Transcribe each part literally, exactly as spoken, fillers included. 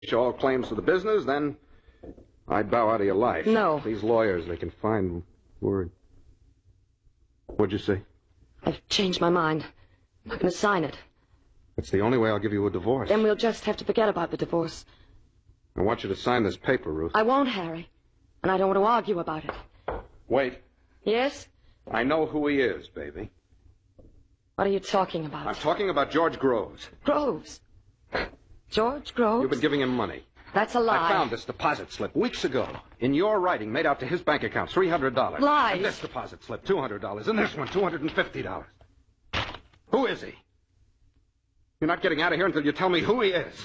all claims to the business, then I'd bow out of your life. No. These lawyers, they can find word. What'd you say? I've changed my mind. I'm not going to sign it. That's the only way I'll give you a divorce. Then we'll just have to forget about the divorce. I want you to sign this paper, Ruth. I won't, Harry. And I don't want to argue about it. Wait. Yes? I know who he is, baby. What are you talking about? I'm talking about George Groves. Groves? George Groves? You've been giving him money. That's a lie. I found this deposit slip weeks ago. In your writing, made out to his bank account, three hundred dollars. Lies. And this deposit slip, two hundred dollars. And this one, two hundred fifty dollars. Who is he? You're not getting out of here until you tell me who he is.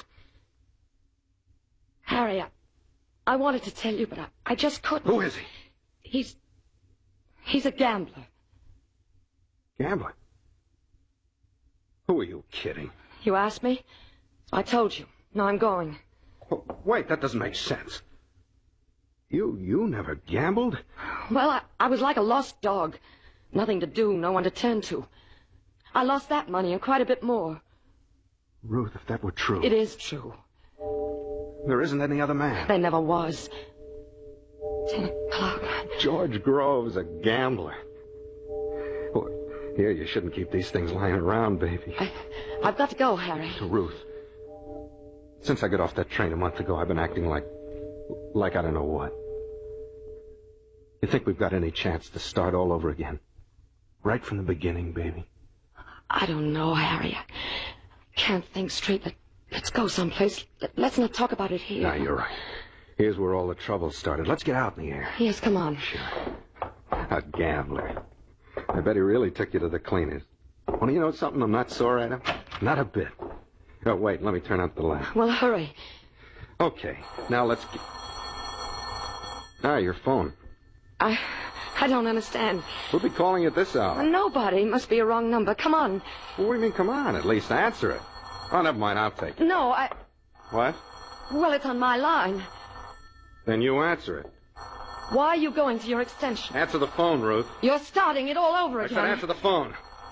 Harry, I, I wanted to tell you, but I, I just couldn't. Who is he? He's... He's a gambler. Gambler? Who are you kidding? You asked me? So I told you. Now I'm going. Oh, wait, that doesn't make sense. You, you never gambled? Well, I, I was like a lost dog. Nothing to do, no one to turn to. I lost that money and quite a bit more. Ruth, if that were true... It is true. There isn't any other man. There never was. Ten o'clock. George Groves, a gambler. Oh, here, you shouldn't keep these things lying around, baby. I, I've got to go, Harry. To Ruth. Since I got off that train a month ago, I've been acting like... like I don't know what. You think we've got any chance to start all over again? Right from the beginning, baby? I don't know, Harry. I can't think straight. Let, let's go someplace. Let, let's not talk about it here. No, you're right. Here's where all the trouble started. Let's get out in the air. Yes, come on. Sure. A gambler. I bet he really took you to the cleaners. Well, you know something? I'm not sore at him. Not a bit. Oh, wait, let me turn out the light. Well, hurry. Okay, now let's get... Ah, your phone. I... I don't understand. Who'll be calling at this hour? Nobody. Must be a wrong number. Come on. Well, what do you mean, come on? At least answer it. Oh, never mind, I'll take it. No, I... What? Well, it's on my line. Then you answer it. Why are you going to your extension? Answer the phone, Ruth. You're starting it all over I again. said answer the phone.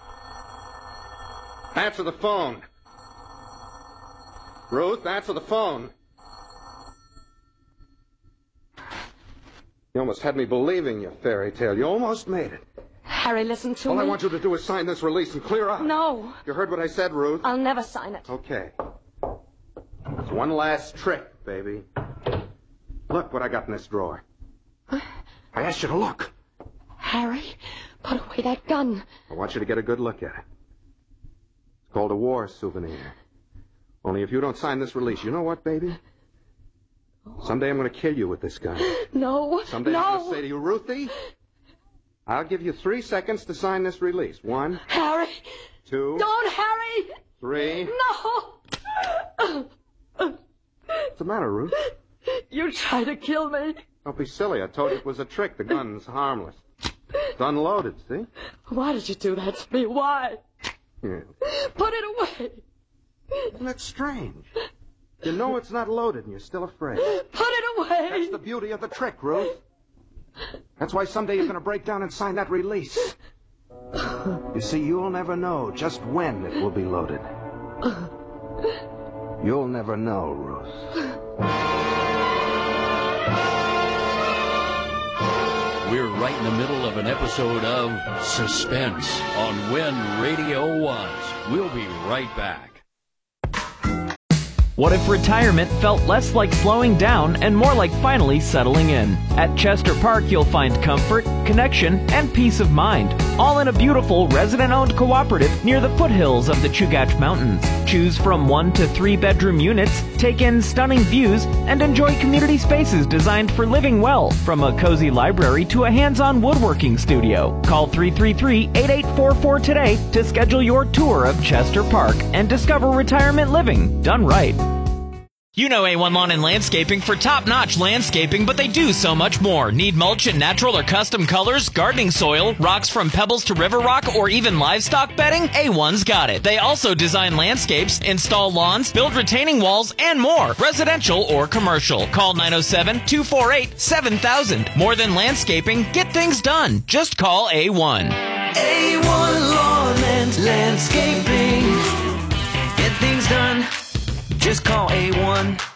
Answer the phone. Ruth, answer the phone. You almost had me believing your fairy tale. You almost made it. Harry, listen to All me. I want you to do is sign this release and clear out. No. You heard what I said, Ruth? I'll never sign it. Okay. It's one last trick, baby. Look what I got in this drawer. I asked you to look. Harry, put away that gun. I want you to get a good look at it. It's called a war souvenir. Only if you don't sign this release, you know what, baby? Someday I'm going to kill you with this gun. No, Someday no. I'm going to say to you, Ruthie, I'll give you three seconds to sign this release. One, Harry. two, Don't, Harry. three. No. What's the matter, Ruth? You tried to kill me. Don't be silly. I told you it was a trick. The gun's harmless. It's unloaded, see? Why did you do that to me? Why? Yeah. Put it away. Isn't that strange? You know it's not loaded and you're still afraid. Put it away. That's the beauty of the trick, Ruth. That's why someday you're going to break down and sign that release. You see, you'll never know just when it will be loaded. You'll never know, Ruth. We're right in the middle of an episode of Suspense on When Radio Was. We'll be right back. What if retirement felt less like slowing down and more like finally settling in? At Chester Park, you'll find comfort, connection, and peace of mind, all in a beautiful resident-owned cooperative near the foothills of the Chugach Mountains. Choose from one to three bedroom units, take in stunning views, and enjoy community spaces designed for living well, from a cozy library to a hands-on woodworking studio. Call three three three, eight eight four four today to schedule your tour of Chester Park and discover retirement living done right. You know A one Lawn and Landscaping for top-notch landscaping, but they do so much more. Need mulch in natural or custom colors, gardening soil, rocks from pebbles to river rock, or even livestock bedding? A one's got it. They also design landscapes, install lawns, build retaining walls, and more, residential or commercial. Call nine oh seven, two four eight, seven thousand. More than landscaping, get things done. Just call A one. A one Lawn and Landscaping. Get things done. Just call A one.